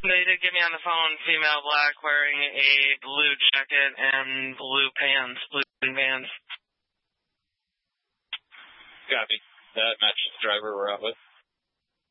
They did get me on the phone, female black, wearing a blue jacket and blue pants, blue pants. Copy. That matches the driver we're out with.